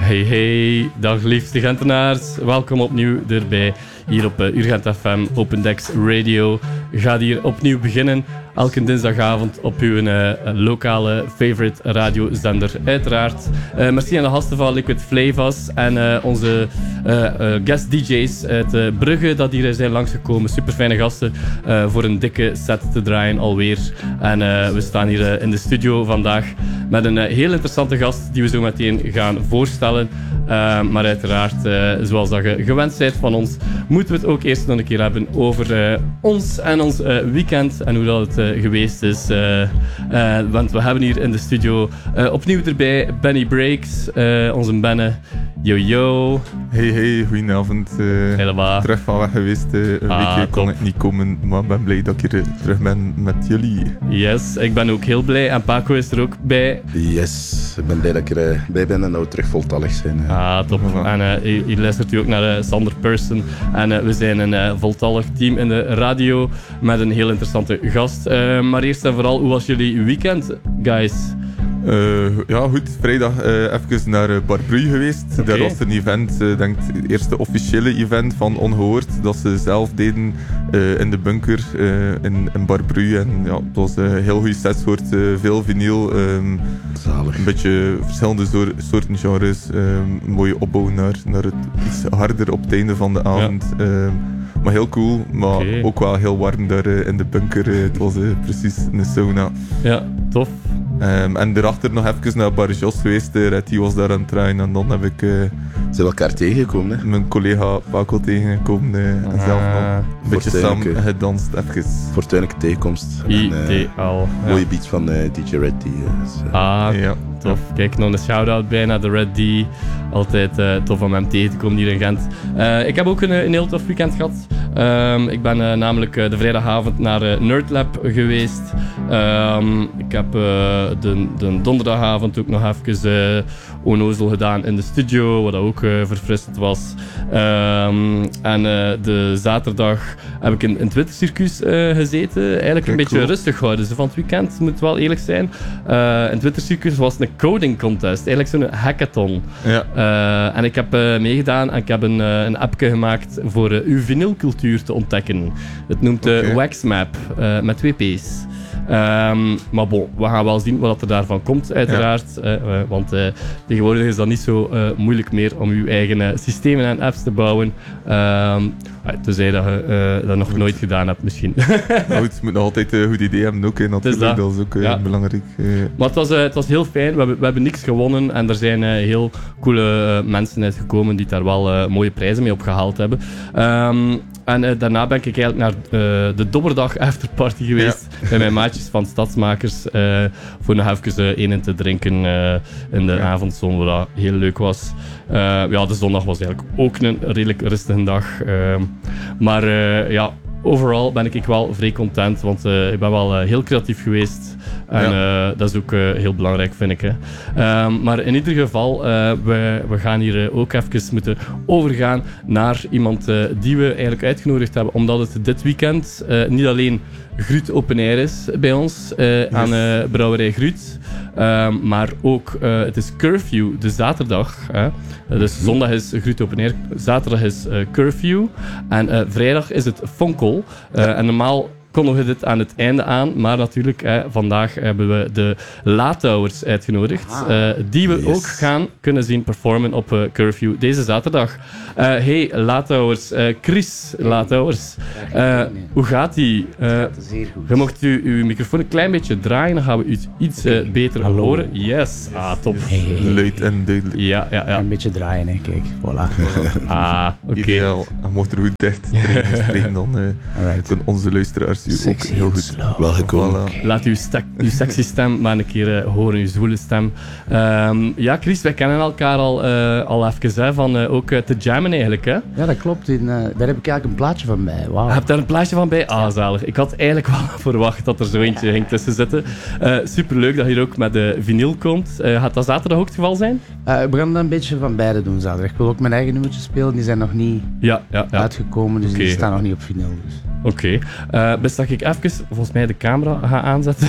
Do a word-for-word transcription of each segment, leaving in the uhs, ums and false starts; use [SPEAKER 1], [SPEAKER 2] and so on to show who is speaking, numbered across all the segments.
[SPEAKER 1] Hey hey, dag liefste Gentenaars. Welkom opnieuw erbij hier op uh, Urgent F M, Open Decks Radio. Gaat hier opnieuw beginnen, elke dinsdagavond op uw uh, lokale favorite radiozender. Uiteraard. Uh, merci aan de gasten van Liquid Flavas en uh, onze uh, uh, guest D J's uit uh, Brugge dat hier zijn langsgekomen. Super fijne gasten uh, voor een dikke set te draaien alweer. En uh, we staan hier uh, in de studio vandaag met een uh, heel interessante gast die we zo meteen gaan voorstellen. Uh, maar uiteraard, uh, zoals dat je gewend bent van ons, moeten we het ook eerst nog een keer hebben over uh, ons en ons uh, weekend en hoe dat het uh, geweest is. Uh, uh, want we hebben hier in de studio uh, opnieuw erbij Benny Breaks, uh, onze Benne. Yo yo.
[SPEAKER 2] Hey hey, goedenavond. Uh,
[SPEAKER 1] Helemaal.
[SPEAKER 2] Terug van weg geweest. Uh, een
[SPEAKER 1] ah,
[SPEAKER 2] weekje kon
[SPEAKER 1] top.
[SPEAKER 2] ik niet komen, maar ik ben blij dat ik hier uh, terug ben met jullie.
[SPEAKER 1] Yes, ik ben ook heel blij en Paco is er ook bij.
[SPEAKER 3] Yes, ik ben blij dat ik erbij uh, ben en nou terug voltallig zijn. Uh.
[SPEAKER 1] Ah, top.
[SPEAKER 2] Voilà.
[SPEAKER 1] En uh, je, je luistert u ook naar uh, Sander Person. En uh, we zijn een uh, voltallig team in de radio met een heel interessante gast. Uh, maar eerst en vooral, hoe was jullie weekend, guys?
[SPEAKER 2] Uh, ja, goed. Vrijdag uh, even naar uh, Barbruy geweest.
[SPEAKER 1] Okay.
[SPEAKER 2] Daar was een event, uh, denk het eerste officiële event van Ongehoord. Dat ze zelf deden uh, in de bunker uh, in, in Barbruy. En ja, het was een heel goede setsoort, uh, veel vinyl. Um,
[SPEAKER 3] Zalig.
[SPEAKER 2] Een beetje verschillende soor- soorten genres. Um, een mooie opbouw naar, naar het iets harder op het einde van de avond. Ja. Um, maar heel cool, maar
[SPEAKER 1] Okay.
[SPEAKER 2] ook wel heel warm daar uh, in de bunker. Uh, het was uh, precies een sauna.
[SPEAKER 1] Ja, tof.
[SPEAKER 2] Um, en daarachter nog even naar Bar Jos geweest. Uh, Retty was daar aan het draaien. En dan heb ik uh,
[SPEAKER 3] Zijn we elkaar tegengekomen, hè?
[SPEAKER 2] mijn collega Paco tegengekomen. Uh, en
[SPEAKER 1] Ah.
[SPEAKER 2] zelf nog een beetje
[SPEAKER 3] Fortuinlijke-
[SPEAKER 2] samen gedanst. Even.
[SPEAKER 3] Fortuinlijke tegenkomst. En, uh,
[SPEAKER 1] Ideaal. Ja.
[SPEAKER 3] mooie beats van uh, D J Red. Die, uh, is, uh,
[SPEAKER 1] Ah,
[SPEAKER 2] Ja.
[SPEAKER 1] tof. Kijk, nog een shout-out bij naar de Red D. Altijd uh, tof om hem tegen te komen hier in Gent. Uh, ik heb ook een, een heel tof weekend gehad. Um, ik ben uh, namelijk uh, de vrijdagavond naar uh, Nerdlab geweest. Um, ik heb uh, de, de donderdagavond ook nog even uh, onnozel gedaan in de studio, wat ook uh, verfrissend was. Um, en uh, de zaterdag heb ik in, in het Twittercircuit uh, gezeten. Eigenlijk een
[SPEAKER 2] Kijk,
[SPEAKER 1] beetje
[SPEAKER 2] cool.
[SPEAKER 1] rustig gehouden dus van het weekend, moet wel eerlijk zijn. Uh, in het Twittercircuit was het een coding contest, eigenlijk zo'n hackathon.
[SPEAKER 2] Ja.
[SPEAKER 1] Uh, en ik heb uh, meegedaan en ik heb een, uh, een appje gemaakt voor uh, uw vinylcultuur te ontdekken. Het noemt uh,
[SPEAKER 2] Oké.
[SPEAKER 1] Waxmap, uh, met twee P's. Um, maar bon, we gaan wel zien wat er daarvan komt, uiteraard. Ja. Uh, uh, want uh, tegenwoordig is dat niet zo uh, moeilijk meer om uw eigen uh, systemen en apps te bouwen. Um, tenzij dat je uh, dat nog nooit gedaan hebt, misschien.
[SPEAKER 2] Maar goed, je moet nog altijd een goed idee hebben ook. Hè, natuurlijk.
[SPEAKER 1] dat.
[SPEAKER 2] Dat is ook uh,
[SPEAKER 1] Ja.
[SPEAKER 2] belangrijk. Uh,
[SPEAKER 1] Maar het was, uh, het was heel fijn. We hebben, we hebben niks gewonnen. En er zijn uh, heel coole uh, mensen uitgekomen die daar wel uh, mooie prijzen mee opgehaald hebben. Um, en uh, daarna ben ik eigenlijk naar uh, de Dobberdag afterparty geweest. Ja. Bij mijn maatjes van Stadsmakers. Uh, voor nog even uh, een in te drinken uh, in de ja. avondzon, wat dat heel leuk was. Uh, ja, de zondag was eigenlijk ook een redelijk rustige dag. Uh, maar uh, ja... Overal ben ik wel vrij content, want uh, ik ben wel uh, heel creatief geweest. En ja. uh, dat is ook uh, heel belangrijk, vind ik. Hè. Um, maar in ieder geval, uh, we, we gaan hier uh, ook even moeten overgaan naar iemand uh, die we eigenlijk uitgenodigd hebben. Omdat het dit weekend uh, niet alleen Gruut Open Air is bij ons, uh, yes. aan uh, Brouwerij Gruut. Um, maar ook, uh, het is curfew, de zaterdag. Hè. Uh, dus zondag is Gruut Open Air, zaterdag is uh, curfew. En uh, vrijdag is het Fonkel. Uh, ja. En normaal kondigen we dit aan het einde aan, maar natuurlijk, eh, vandaag hebben we de Latouwers uitgenodigd, ah, uh, die we yes. ook gaan kunnen zien performen op uh, curfew deze zaterdag. Uh, hey, Latouwers, uh, Chris Latouwers, uh, hoe gaat die? Uh,
[SPEAKER 4] het gaat zeer goed.
[SPEAKER 1] Je mocht u, uw microfoon een klein beetje draaien, dan gaan we u iets uh, beter Hallo. horen. Yes, ah, top.
[SPEAKER 4] Hey, hey, hey.
[SPEAKER 2] Luid en duidelijk.
[SPEAKER 1] Ja, ja, ja.
[SPEAKER 4] Een beetje draaien, hè. Kijk, voilà.
[SPEAKER 1] Ah, oké. Okay.
[SPEAKER 2] Ideaal. En mocht er goed dicht spreken, dan uh, kunnen onze luisteraars u ook heel goed.
[SPEAKER 3] Wel gekomen.
[SPEAKER 2] Voilà.
[SPEAKER 1] Laat uw, stek, uw sexy stem maar een keer uh, horen, uw zwoele stem. Um, ja, Chris, wij kennen elkaar al, uh, al even, hè, van uh, ook uh, te jammen eigenlijk, hè?
[SPEAKER 4] Ja, dat klopt. In, uh, daar heb ik eigenlijk een plaatje van bij. Wow.
[SPEAKER 1] Je hebt daar een plaatje van bij? Ah, zalig. Ik had eigenlijk wel verwacht dat er zo eentje ging tussen zitten. Uh, superleuk dat je hier ook met de vinyl komt. Uh, gaat dat zaterdag ook het geval zijn?
[SPEAKER 4] Uh, we gaan dan een beetje van beide doen zaterdag. Ik wil ook mijn eigen nummertjes spelen, die zijn nog niet
[SPEAKER 1] ja, ja, ja.
[SPEAKER 4] uitgekomen, dus okay. die staan nog niet op vinyl. Dus.
[SPEAKER 1] Oké. Okay. Uh, best dat ik even, volgens mij, de camera ga aanzetten.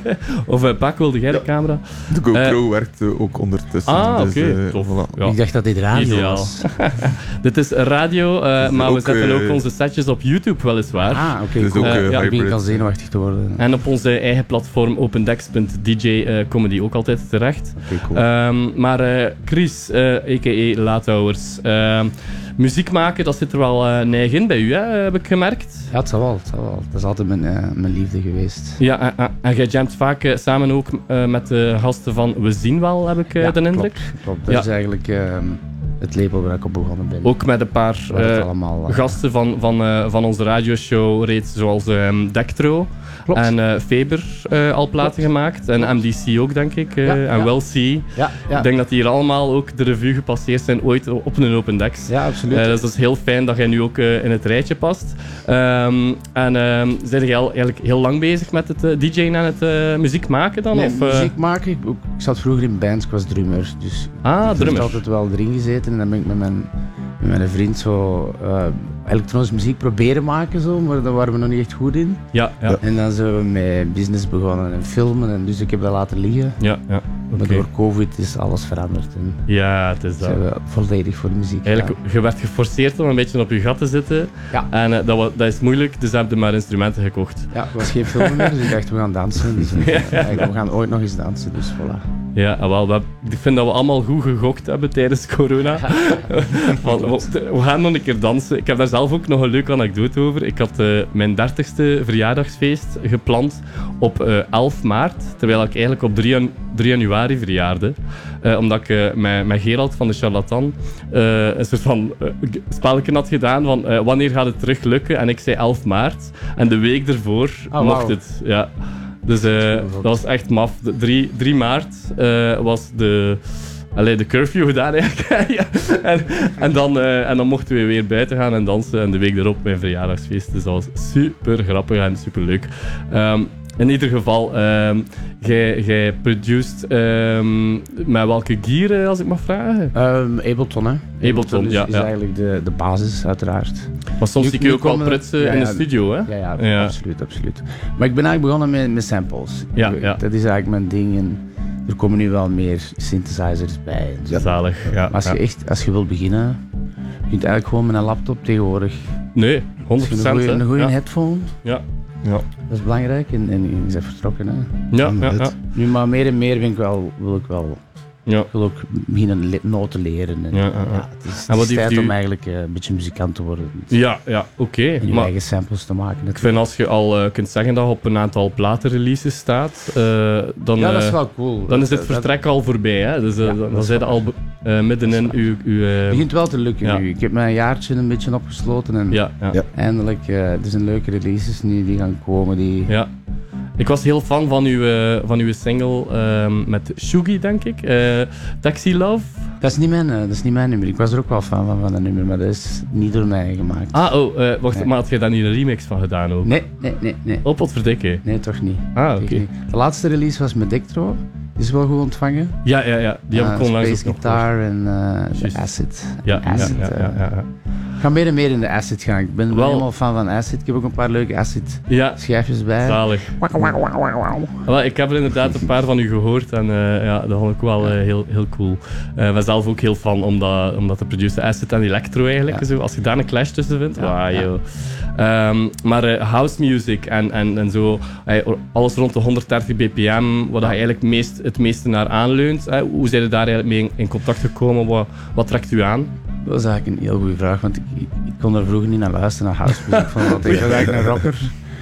[SPEAKER 1] of uh, Pac, wilde jij de camera?
[SPEAKER 2] De GoPro
[SPEAKER 1] uh,
[SPEAKER 2] werkt uh, ook ondertussen.
[SPEAKER 1] Ah, oké.
[SPEAKER 2] Dus, uh,
[SPEAKER 1] Tof.
[SPEAKER 2] Voilà.
[SPEAKER 1] Ja.
[SPEAKER 4] Ik dacht dat dit radio
[SPEAKER 1] Ideaal.
[SPEAKER 4] was.
[SPEAKER 1] Dit is radio, uh, maar
[SPEAKER 2] ook,
[SPEAKER 1] we zetten
[SPEAKER 2] uh,
[SPEAKER 1] ook onze setjes op YouTube, weliswaar.
[SPEAKER 4] Ah, oké.
[SPEAKER 2] Dus
[SPEAKER 4] Okay,
[SPEAKER 2] ook,
[SPEAKER 4] cool.
[SPEAKER 2] uh,
[SPEAKER 1] ja,
[SPEAKER 4] Ik begin
[SPEAKER 2] hybrid.
[SPEAKER 4] al zenuwachtig te worden.
[SPEAKER 1] En op onze eigen platform opendex punt d j uh, komen die ook altijd terecht.
[SPEAKER 4] Oké, okay, cool.
[SPEAKER 1] Um, maar uh, Chris, uh, a k a. Lathouwers, uh, muziek maken, dat zit er wel uh, neig in bij u, hè, heb ik gemerkt.
[SPEAKER 4] Ja, het zal wel, het zal wel. Dat is altijd mijn, uh, mijn liefde geweest.
[SPEAKER 1] Ja, uh, uh, en jij jamt vaak uh, samen ook uh, met de gasten van We Zien Wel, heb ik uh,
[SPEAKER 4] ja,
[SPEAKER 1] de indruk.
[SPEAKER 4] Klopt, klopt. Dat
[SPEAKER 1] Ja.
[SPEAKER 4] is eigenlijk uh, het label waar ik op begonnen ben.
[SPEAKER 1] Ook met een paar
[SPEAKER 4] Waar het
[SPEAKER 1] uh,
[SPEAKER 4] allemaal, uh,
[SPEAKER 1] gasten van, van, uh, van onze radioshow reeds, zoals um, Dectro.
[SPEAKER 4] Klopt.
[SPEAKER 1] En uh, Faber uh, al platen
[SPEAKER 4] Klopt.
[SPEAKER 1] gemaakt. En M D C ook, denk ik. Uh,
[SPEAKER 4] Ja,
[SPEAKER 1] en
[SPEAKER 4] ja.
[SPEAKER 1] Well See.
[SPEAKER 4] Ja, ja.
[SPEAKER 1] Ik denk dat die hier allemaal ook de revue gepasseerd zijn ooit op een open decks.
[SPEAKER 4] Ja, absoluut.
[SPEAKER 1] Uh, dus dat is heel fijn dat jij nu ook uh, in het rijtje past. Um, en um, zijn jij al eigenlijk heel lang bezig met het uh, D J'en en het uh, muziek maken dan?
[SPEAKER 4] Nee,
[SPEAKER 1] of, uh...
[SPEAKER 4] muziek maken. Ik, ik zat vroeger in bands, ik was drummer. Dus
[SPEAKER 1] Ah,
[SPEAKER 4] ik
[SPEAKER 1] drummer.
[SPEAKER 4] heb altijd wel erin gezeten. En dan ben ik met mijn, met mijn vriend zo uh, elektronische muziek proberen maken, zo, maar daar waren we nog niet echt goed in.
[SPEAKER 1] Ja, ja, ja.
[SPEAKER 4] En dan zijn we met business begonnen en filmen. En dus ik heb dat laten liggen.
[SPEAKER 1] ja, ja.
[SPEAKER 4] Maar
[SPEAKER 1] Okay.
[SPEAKER 4] door COVID is alles veranderd. En
[SPEAKER 1] Ja, het is dat.
[SPEAKER 4] zijn we volledig voor de muziek
[SPEAKER 1] Eigenlijk, je werd geforceerd om een beetje op je gat te zitten.
[SPEAKER 4] Ja.
[SPEAKER 1] En uh, dat, wa- dat is moeilijk, dus heb je maar instrumenten gekocht.
[SPEAKER 4] Ja, er was geen film meer, dus ik dacht we gaan dansen. Dus we, ja, we gaan ooit nog eens dansen, dus voilà.
[SPEAKER 1] Ja, wel, we, ik vind dat we allemaal goed gegokt hebben tijdens corona. Want, we, we gaan nog een keer dansen. Ik heb daar zelf ook nog een leuke anekdote over. Ik had uh, mijn dertigste verjaardagsfeest gepland op uh, elf maart, terwijl ik eigenlijk op drie januari verjaarde. Uh, omdat ik uh, met, met Gerald van de Charlatan uh, een soort van uh, spelletje had gedaan van uh, wanneer gaat het terug lukken? En ik zei elf maart. En de week ervoor
[SPEAKER 4] Oh,
[SPEAKER 1] mocht
[SPEAKER 4] wow.
[SPEAKER 1] het. Ja. Dus uh, dat was echt maf. De drie, drie maart uh, was de, allee, de curfew gedaan eigenlijk. Ja. en, en, dan, uh, en dan mochten we weer buiten gaan en dansen. En de week erop mijn verjaardagsfeest. Dus dat was super grappig en super leuk. Um, in ieder geval, um, jij produced um, met welke gear, uh, als ik mag vragen?
[SPEAKER 4] Um, Ableton, hè?
[SPEAKER 1] Ableton,
[SPEAKER 4] is,
[SPEAKER 1] ja,
[SPEAKER 4] is
[SPEAKER 1] ja.
[SPEAKER 4] eigenlijk de, de basis, uiteraard.
[SPEAKER 1] Maar soms
[SPEAKER 4] Nu-
[SPEAKER 1] zie ik je
[SPEAKER 4] nu
[SPEAKER 1] ook wel
[SPEAKER 4] komen-
[SPEAKER 1] prutsen
[SPEAKER 4] ja,
[SPEAKER 1] in de
[SPEAKER 4] ja.
[SPEAKER 1] studio, hè?
[SPEAKER 4] Ja, ja,
[SPEAKER 1] Ja.
[SPEAKER 4] absoluut, absoluut. Maar ik ben eigenlijk begonnen met, met samples.
[SPEAKER 1] Ja,
[SPEAKER 4] Ik-
[SPEAKER 1] ja.
[SPEAKER 4] Dat is eigenlijk mijn ding en er komen nu wel meer synthesizers bij. En zo.
[SPEAKER 1] Zalig, ja.
[SPEAKER 4] Maar als
[SPEAKER 1] ja.
[SPEAKER 4] je echt, als je wilt beginnen, je kunt eigenlijk gewoon met een laptop tegenwoordig.
[SPEAKER 1] Nee,
[SPEAKER 4] Als
[SPEAKER 1] honderd
[SPEAKER 4] je een
[SPEAKER 1] procent.
[SPEAKER 4] goede, een goede
[SPEAKER 1] ja.
[SPEAKER 4] headphone,
[SPEAKER 1] Ja.
[SPEAKER 2] Ja.
[SPEAKER 4] dat is belangrijk en, en je bent vertrokken. Hè.
[SPEAKER 1] Ja, ja, ja.
[SPEAKER 4] Nu, maar meer en meer ben ik wel, wil ik wel
[SPEAKER 1] ja.
[SPEAKER 4] ik wil ook beginnen le- noten leren. En,
[SPEAKER 1] Ja, ja, ja.
[SPEAKER 4] het is,
[SPEAKER 1] En
[SPEAKER 4] het
[SPEAKER 1] wat
[SPEAKER 4] is
[SPEAKER 1] heeft
[SPEAKER 4] tijd
[SPEAKER 1] u-
[SPEAKER 4] om eigenlijk uh, een beetje muzikant te worden.
[SPEAKER 1] Ja, ja, oké. Okay.
[SPEAKER 4] En je
[SPEAKER 1] Maar
[SPEAKER 4] eigen samples te maken.
[SPEAKER 1] ik vind als je al uh, kunt zeggen dat je op een aantal platenreleases staat, uh, dan,
[SPEAKER 4] ja, dat is
[SPEAKER 1] uh,
[SPEAKER 4] wel cool.
[SPEAKER 1] dan is het
[SPEAKER 4] Dat-
[SPEAKER 1] vertrek al voorbij. Hè? Dus uh,
[SPEAKER 4] Ja,
[SPEAKER 1] dan,
[SPEAKER 4] dat
[SPEAKER 1] dan
[SPEAKER 4] is
[SPEAKER 1] zijn je
[SPEAKER 4] waar.
[SPEAKER 1] al uh, middenin uw... uw uh,
[SPEAKER 4] Het begint wel te lukken
[SPEAKER 1] ja.
[SPEAKER 4] nu. Ik heb mijn jaartje een beetje opgesloten en
[SPEAKER 1] ja, ja.
[SPEAKER 3] Ja.
[SPEAKER 4] eindelijk, uh, er zijn leuke releases nu die gaan komen. Die...
[SPEAKER 1] Ja. Ik was heel fan van uw, uh, van uw single um, met Shuggy, denk ik. Uh, Taxi Love.
[SPEAKER 4] Dat is niet mijn, uh, dat is niet mijn nummer. Ik was er ook wel fan van, van dat nummer, maar dat is niet door mij gemaakt.
[SPEAKER 1] Ah, oh, uh, wacht,
[SPEAKER 4] Nee.
[SPEAKER 1] maar had jij daar niet een remix van gedaan ook?
[SPEAKER 4] Nee, nee, nee, nee.
[SPEAKER 1] Oh, potverdikke.
[SPEAKER 4] Nee, toch niet.
[SPEAKER 1] Ah,
[SPEAKER 4] Echt
[SPEAKER 1] oké.
[SPEAKER 4] niet. De laatste release was met Dectro. Die is wel goed ontvangen.
[SPEAKER 1] Ja, ja, ja. Die heb ik
[SPEAKER 4] Uh,
[SPEAKER 1] onlangs
[SPEAKER 4] Space
[SPEAKER 1] ook nog gehoord.
[SPEAKER 4] Guitar en uh,
[SPEAKER 1] Juist.
[SPEAKER 4] de Acid.
[SPEAKER 1] Ja, ja,
[SPEAKER 4] Acid,
[SPEAKER 1] ja,
[SPEAKER 4] uh,
[SPEAKER 1] ja, ja, ja.
[SPEAKER 4] Ik ga meer en meer in de Acid gaan. Ik ben
[SPEAKER 1] Wel-
[SPEAKER 4] helemaal fan van Acid. Ik heb ook een paar leuke Acid
[SPEAKER 1] Ja,
[SPEAKER 4] schijfjes bij.
[SPEAKER 1] zalig. Wel, ik heb er inderdaad een paar van u gehoord en uh, ja, dat vond ik wel uh, heel, heel cool. Uh, ik ben zelf ook heel fan omdat, omdat de producer Acid en Electro eigenlijk,
[SPEAKER 4] Ja.
[SPEAKER 1] zo, als je daar een clash tussen vindt,
[SPEAKER 4] Ja,
[SPEAKER 1] wauw,
[SPEAKER 4] ja.
[SPEAKER 1] joh. Um, maar uh, house music en, en, en zo, uh, alles rond de honderddertig bpm, wat je eigenlijk meest, het meeste naar aanleunt. Uh, hoe zijn je daar eigenlijk mee in, in contact gekomen? Wat, wat trekt u aan?
[SPEAKER 4] Dat is eigenlijk een heel goede vraag, want ik, ik, ik kon er vroeger niet naar luisteren, naar house music. Van wat ik was eigenlijk een rocker.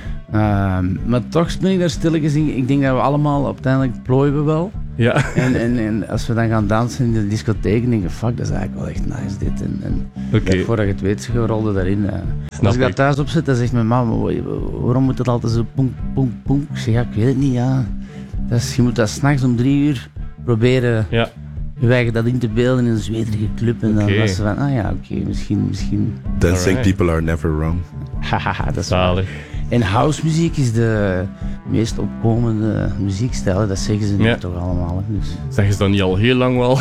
[SPEAKER 4] Um, maar toch ben ik daar stilletjes in. Ik denk dat we allemaal uiteindelijk plooien we wel.
[SPEAKER 1] Ja.
[SPEAKER 4] En, en, en als we dan gaan dansen in de discotheek, denk ik, fuck, dat is eigenlijk wel echt nice dit. En, en
[SPEAKER 1] Oké.
[SPEAKER 4] ja, voordat je het weet, je rolde daarin. Uh.
[SPEAKER 1] Snap
[SPEAKER 4] Als ik dat
[SPEAKER 1] ik.
[SPEAKER 4] thuis opzet, dan zegt mijn mama, "Wa- wa- waarom moet dat altijd zo poenk, poenk, poenk? Ik zeg, ja, ik weet het niet, ja. Dat is, je moet dat s'nachts om drie uur proberen
[SPEAKER 1] Ja.
[SPEAKER 4] je eigen dat in te beelden in een zweterige club. En dan
[SPEAKER 1] Oké.
[SPEAKER 4] was ze van, ah ja, oké, misschien, misschien.
[SPEAKER 3] Dancing
[SPEAKER 1] Alright.
[SPEAKER 3] people are never wrong.
[SPEAKER 4] Hahaha, dat is waar.
[SPEAKER 1] Zalig.
[SPEAKER 4] En housemuziek is de meest opkomende muziekstijl, hè. Dat zeggen ze nu
[SPEAKER 1] Ja.
[SPEAKER 4] toch allemaal. Hè. Dus
[SPEAKER 1] Zeggen ze dat niet al heel lang wel?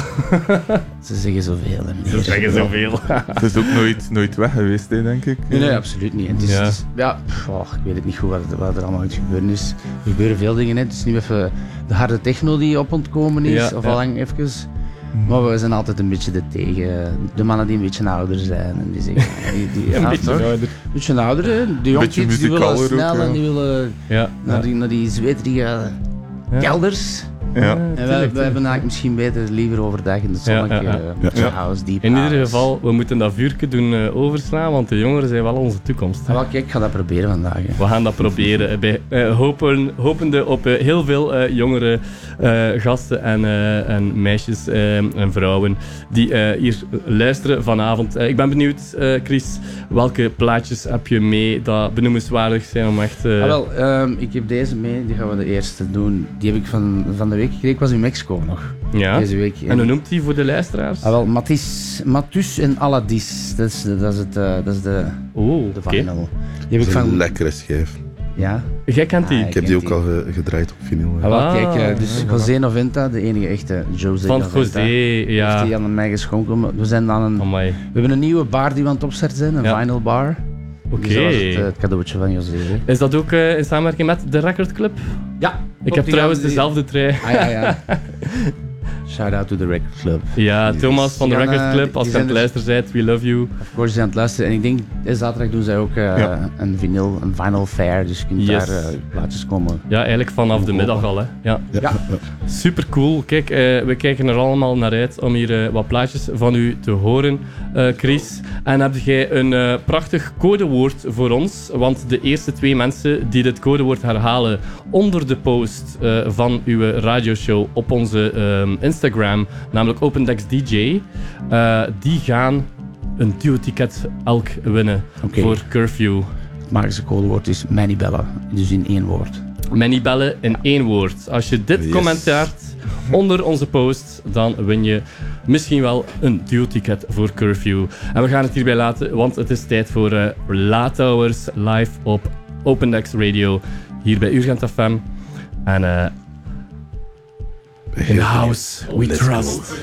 [SPEAKER 4] ze zeggen zoveel en
[SPEAKER 1] Ze
[SPEAKER 4] meer.
[SPEAKER 1] zeggen zoveel.
[SPEAKER 2] Het is ook nooit, nooit weg geweest, hè, denk ik.
[SPEAKER 4] Nee, nee, absoluut niet. Het is,
[SPEAKER 1] Ja.
[SPEAKER 4] het is- ja, pff, oh, ik weet het niet goed wat, het- wat er allemaal uit gebeuren is. Er gebeuren veel dingen. Hè. Het is nu even de harde techno die op ontkomen is,
[SPEAKER 1] Ja,
[SPEAKER 4] of
[SPEAKER 1] ja.
[SPEAKER 4] al lang even. Maar we zijn altijd een beetje de tegen. De mannen die een beetje ouder zijn. En die zeggen, die, die,
[SPEAKER 1] Een
[SPEAKER 4] ja,
[SPEAKER 1] beetje
[SPEAKER 4] toch?
[SPEAKER 1] ouder.
[SPEAKER 4] Een beetje ouder, hè. De jonge
[SPEAKER 2] Beetje
[SPEAKER 4] kids die willen
[SPEAKER 2] muzikaler ook,
[SPEAKER 4] snel
[SPEAKER 2] ja.
[SPEAKER 4] en die willen
[SPEAKER 1] Ja.
[SPEAKER 4] naar die, naar die zweterige
[SPEAKER 1] Ja.
[SPEAKER 4] kelders.
[SPEAKER 2] Ja.
[SPEAKER 4] En wij, wij hebben eigenlijk misschien beter liever overdag in de zonnetje,
[SPEAKER 1] Ja, ja, ja.
[SPEAKER 4] een beetje
[SPEAKER 2] Ja.
[SPEAKER 4] house, deep
[SPEAKER 1] In ieder
[SPEAKER 4] house.
[SPEAKER 1] geval, we moeten dat vuurtje doen eh, overslaan, want de jongeren zijn wel onze toekomst.
[SPEAKER 4] Ah, wel, kijk, ik ga dat proberen vandaag. Hè.
[SPEAKER 1] We gaan dat proberen. eh, Bij, eh, hopen, hopende op eh, heel veel eh, jongere eh, gasten en, eh, en meisjes eh, en vrouwen die eh, hier luisteren vanavond. Eh, ik ben benieuwd, eh, Chris, welke plaatjes heb je mee dat benoemenswaardig zijn om echt... eh,
[SPEAKER 4] Ah, wel, ehm, ik heb deze mee, die gaan we de eerste doen. Die heb ik van, van de week gekregen. Ik was in Mexico nog,
[SPEAKER 1] ja.
[SPEAKER 4] deze week.
[SPEAKER 1] En hoe noemt die voor de luisteraars?
[SPEAKER 4] Ah, wel, Matis, Matus en Aladis. Dat is, de- dat is, het, eh, dat is de,
[SPEAKER 1] Oh,
[SPEAKER 4] de
[SPEAKER 1] oké.
[SPEAKER 4] vinyl. Die heb
[SPEAKER 3] Dat
[SPEAKER 4] ik
[SPEAKER 3] is een
[SPEAKER 4] van...
[SPEAKER 3] lekkere schijf.
[SPEAKER 4] Ja.
[SPEAKER 1] Jij kent die?
[SPEAKER 4] Ah,
[SPEAKER 3] Ik heb die ook al ge- gedraaid op vinyl.
[SPEAKER 4] Ah,
[SPEAKER 3] hè.
[SPEAKER 4] wel,
[SPEAKER 1] Ah,
[SPEAKER 4] kijk, eh, dus
[SPEAKER 1] ja,
[SPEAKER 4] José Noventa, de enige echte José
[SPEAKER 1] Van
[SPEAKER 4] Noventa,
[SPEAKER 1] José,
[SPEAKER 4] heeft
[SPEAKER 1] ja.
[SPEAKER 4] die aan mij geschonken. Maar We, zijn dan een,
[SPEAKER 1] Amai.
[SPEAKER 4] we hebben een nieuwe bar die we aan het opzetten zijn, een
[SPEAKER 1] Ja.
[SPEAKER 4] vinyl bar.
[SPEAKER 1] Oké.
[SPEAKER 4] Dus dat was het, eh, het cadeautje van José. hè.
[SPEAKER 1] Is dat ook eh, in samenwerking met de Record Club?
[SPEAKER 4] Ja.
[SPEAKER 1] Ik heb trouwens dezelfde trui.
[SPEAKER 4] Ah ja, ja. Shout out to the Record Club.
[SPEAKER 1] Ja, Thomas van de
[SPEAKER 4] Die gaan,
[SPEAKER 1] Record
[SPEAKER 4] eh,
[SPEAKER 1] Club, als
[SPEAKER 4] die
[SPEAKER 1] je aan het
[SPEAKER 4] zijn
[SPEAKER 1] luisteren bent, we love you.
[SPEAKER 4] Of course, die aan het luisteren. En ik denk, eh, zaterdag doen zij ook eh,
[SPEAKER 2] Ja.
[SPEAKER 4] een vinyl, een vinyl fair. Dus je kunt
[SPEAKER 1] Yes.
[SPEAKER 4] daar eh, plaatjes komen.
[SPEAKER 1] Ja, eigenlijk vanaf de middag al, hè. Ja.
[SPEAKER 4] Ja.
[SPEAKER 1] Super cool. Kijk, eh, we kijken er allemaal naar uit om hier eh, wat plaatjes van u te horen, eh, Chris. En heb jij een eh, prachtig codewoord voor ons? Want de eerste twee mensen die dit codewoord herhalen onder de post eh, van uw radioshow op onze ehm, Instagram, namelijk OpenDex D J, eh, die gaan een duo-ticket elk winnen
[SPEAKER 4] Oké.
[SPEAKER 1] voor Curfew.
[SPEAKER 4] Het magische codewoord is Manibella. Dus in één woord.
[SPEAKER 1] Many bellen in één woord. Als je dit
[SPEAKER 3] Yes.
[SPEAKER 1] commentaart onder onze post, dan win je misschien wel een duo-ticket voor Curfew. En we gaan het hierbij laten, want het is tijd voor uh, Late Hours live op OpenDex Radio, hier bij Urgent F M. En uh, in house we
[SPEAKER 3] Let's
[SPEAKER 1] trust.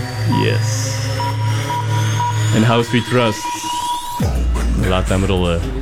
[SPEAKER 1] Yes. In house we trust. Laat hem rollen.